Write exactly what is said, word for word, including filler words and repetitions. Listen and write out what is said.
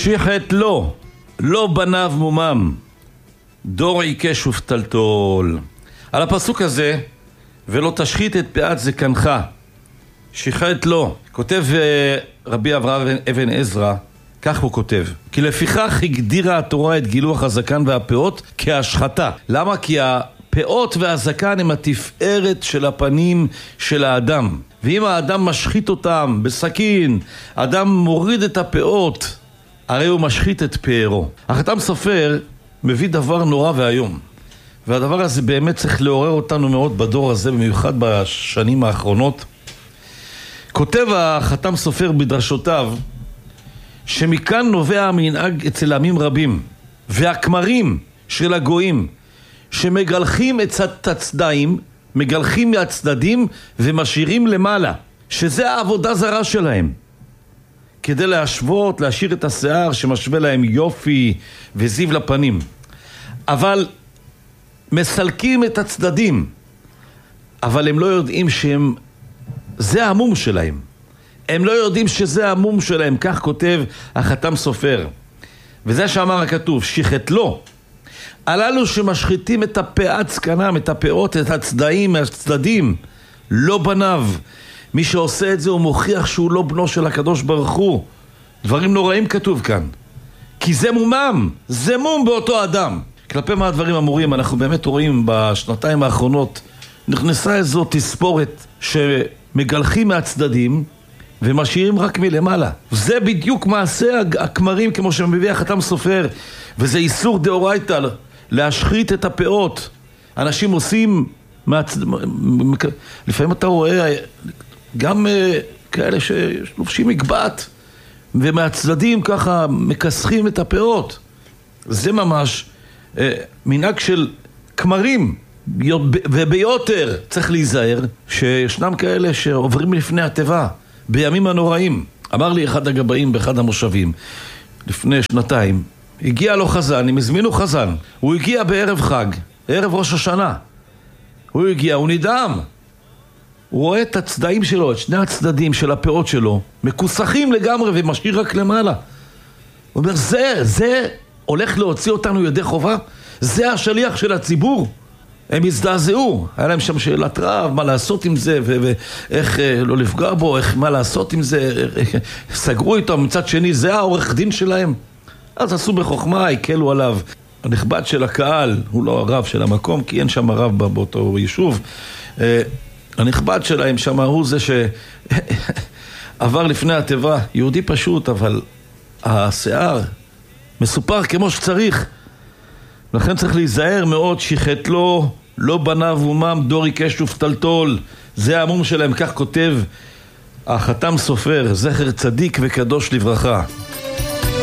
שיחת לו, לא בניו מומם, דור עיקש ופתלתול. על הפסוק הזה, ולא תשחית את פאת זקנך, שיחת לו. כותב רבי אברהם אבן עזרא, כך הוא כותב: כי לפיכך הגדירה התורה את גילוח הזקן והפאות כהשחתה. למה? כי הפאות והזקן הם התפארת של הפנים של האדם, ואם האדם משחית אותם בסכין, האדם מוריד את הפאות, הרי הוא משחית את פארו. החתם סופר מביא דבר נורא והיום, והדבר הזה באמת צריך לעורר אותנו מאוד בדור הזה, במיוחד בשנים האחרונות. כותב החתם סופר בדרשותיו שמכאן נובע המנהג אצל עמים רבים והכמרים של הגויים שמגלחים את הצדדים, מגלחים מהצדדים ומשאירים למעלה, שזה העבודה זרה שלהם, כדי להשוות, להשאיר את השיער שמשווה להם יופי וזיו לפנים. אבל מסלקים את הצדדים, אבל הם לא יודעים שהם, זה המום שלהם. הם לא יודעים שזה המום שלהם, כך כותב החתם סופר. וזה שאמר הכתוב, שיחת לו. הללו שמשחיתים את הפאת זקנם, את הפאות, את הצדעים, הצדדים, לא בניו. מי שעושה את זה הוא מוכיח שהוא לא בנו של הקדוש ברוך הוא. דברים נוראים כתוב כאן. כי זה מומם, זה מום באותו אדם. כלפי מה הדברים אמורים, אנחנו באמת רואים בשנתיים האחרונות, נכנסה איזו תספורת שמגלחים מהצדדים ומשאירים רק מלמעלה. זה בדיוק מעשה הכמרים כמו שמביא החתם סופר, וזה איסור דאורייתא להשחית את הפאות. אנשים עושים מהצד... לפעמים אתה רואה גם כאלה שלובשים מגבעת ומהצדדים ככה מכסחים את הפאות. זה ממש מנהג של כמרים, וביותר צריך להיזהר שישנם כאלה שעוברים לפני הטבע בימים הנוראים. אמר לי אחד הגבאים באחד המושבים לפני שנתיים, הגיע לו חזן, הם הזמינו חזן, הוא הגיע בערב חג, ערב ראש השנה, הוא הגיע, הוא נדהם, הוא רואה את הצדדים שלו, את שני הצדדים של הפאות שלו מכוסחים לגמרי ומשאיר רק למעלה. הוא אומר, זה, זה הולך להוציא אותנו ידי חובה? זה השליח של הציבור? הם הזדעזעו, היה להם שם שאלת רב, מה לעשות עם זה, ואיך לא לפגע בו, איך, מה לעשות עם זה, סגרו איתו, מצד שני, זה העורך דין שלהם. אז עשו בחוכמה, הקלו עליו. הנכבד של הקהל, הוא לא הרב של המקום, כי אין שם הרב באותו יישוב. הנכבד שלהם שם הוא זה שעבר לפני הטבע, יהודי פשוט, אבל השיער מסופר כמו שצריך. לכן צריך להיזהר מאוד, שיחת לו, לא בניו מומם, דור עיקש ופתלתול. זה המום שלהם, כך כותב החתם סופר, זכר צדיק וקדוש לברכה.